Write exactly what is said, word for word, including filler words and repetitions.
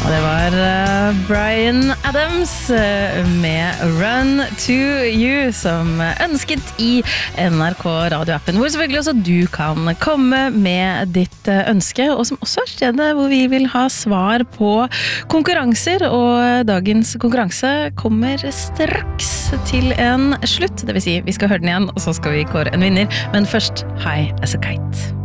Det var uh, Bryan Adams uh, med Run to You som ønsket i N R K radioappen, hvor selvfølgelig også du kan komme med ditt uh, ønske, og som også er stedet hvor vi vil ha svar på konkurranser, og dagens konkurranse kommer straks til en slutt, det vil si vi skal høre den igjen, og så skal vi kåre en vinner, men først High as a Kite.